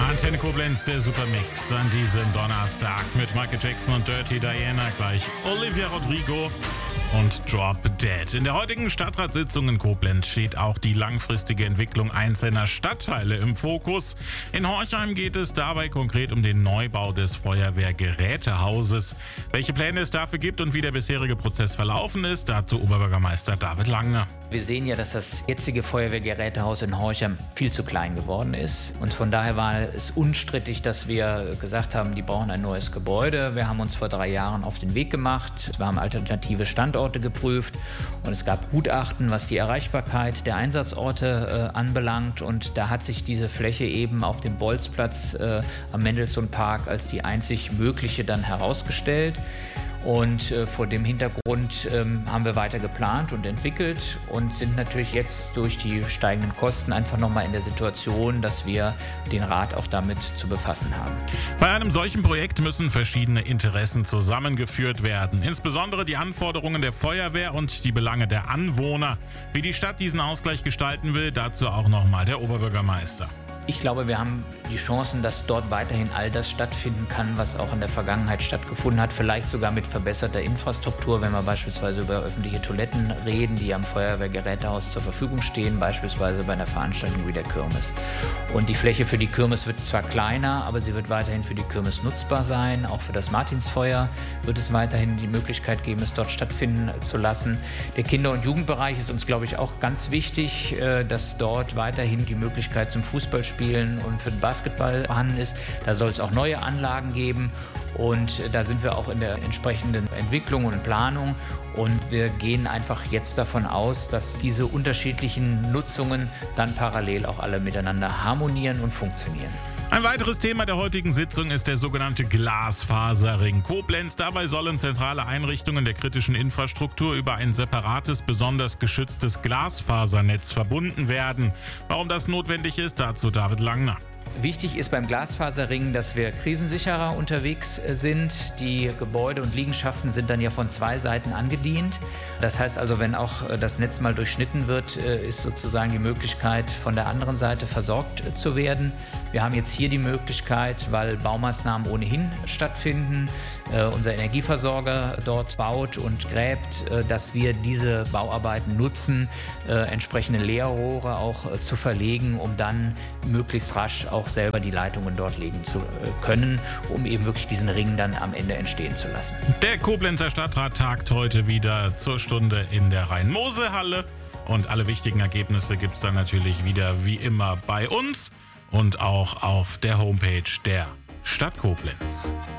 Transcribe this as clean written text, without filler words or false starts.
Antenne Koblenz, der Supermix an diesem Donnerstag mit Michael Jackson und Dirty Diana, gleich Olivia Rodrigo und Drop Dead. In der heutigen Stadtratssitzung in Koblenz steht auch die langfristige Entwicklung einzelner Stadtteile im Fokus. In Horchheim geht es dabei konkret um den Neubau des Feuerwehrgerätehauses. Welche Pläne es dafür gibt und wie der bisherige Prozess verlaufen ist, dazu Oberbürgermeister David Langner. Wir sehen ja, dass das jetzige Feuerwehrgerätehaus in Horchheim viel zu klein geworden ist. Und von daher war es unstrittig, dass wir gesagt haben, die brauchen ein neues Gebäude. Wir haben uns vor 3 Jahren auf den Weg gemacht. Wir haben alternative Standorte geprüft und es gab Gutachten, was die Erreichbarkeit der Einsatzorte anbelangt. Und da hat sich diese Fläche eben auf dem Bolzplatz am Mendelssohn-Park als die einzig mögliche dann herausgestellt. Und vor dem Hintergrund haben wir weiter geplant und entwickelt und sind natürlich jetzt durch die steigenden Kosten einfach nochmal in der Situation, dass wir den Rat auch damit zu befassen haben. Bei einem solchen Projekt müssen verschiedene Interessen zusammengeführt werden. Insbesondere die Anforderungen der Feuerwehr und die Belange der Anwohner. Wie die Stadt diesen Ausgleich gestalten will, dazu auch nochmal der Oberbürgermeister. Ich glaube, wir haben die Chancen, dass dort weiterhin all das stattfinden kann, was auch in der Vergangenheit stattgefunden hat. Vielleicht sogar mit verbesserter Infrastruktur, wenn wir beispielsweise über öffentliche Toiletten reden, die am Feuerwehrgerätehaus zur Verfügung stehen, beispielsweise bei einer Veranstaltung wie der Kirmes. Und die Fläche für die Kirmes wird zwar kleiner, aber sie wird weiterhin für die Kirmes nutzbar sein. Auch für das Martinsfeuer wird es weiterhin die Möglichkeit geben, es dort stattfinden zu lassen. Der Kinder- und Jugendbereich ist uns, glaube ich, auch ganz wichtig, dass dort weiterhin die Möglichkeit zum Fußballspielen und für den Basketball vorhanden ist. Da soll es auch neue Anlagen geben und da sind wir auch in der entsprechenden Entwicklung und Planung und wir gehen einfach jetzt davon aus, dass diese unterschiedlichen Nutzungen dann parallel auch alle miteinander harmonieren und funktionieren. Ein weiteres Thema der heutigen Sitzung ist der sogenannte Glasfaserring Koblenz. Dabei sollen zentrale Einrichtungen der kritischen Infrastruktur über ein separates, besonders geschütztes Glasfasernetz verbunden werden. Warum das notwendig ist, dazu David Langner. Wichtig ist beim Glasfaserring, dass wir krisensicherer unterwegs sind. Die Gebäude und Liegenschaften sind dann ja von 2 Seiten angedient. Das heißt also, wenn auch das Netz mal durchschnitten wird, ist sozusagen die Möglichkeit, von der anderen Seite versorgt zu werden. Wir haben jetzt hier die Möglichkeit, weil Baumaßnahmen ohnehin stattfinden, unser Energieversorger dort baut und gräbt, dass wir diese Bauarbeiten nutzen, entsprechende Leerrohre auch zu verlegen, um dann möglichst rasch auch selber die Leitungen dort legen zu können, um eben wirklich diesen Ring dann am Ende entstehen zu lassen. Der Koblenzer Stadtrat tagt heute wieder zur Stunde in der Rhein-Mosel-Halle und alle wichtigen Ergebnisse gibt es dann natürlich wieder wie immer bei uns und auch auf der Homepage der Stadt Koblenz.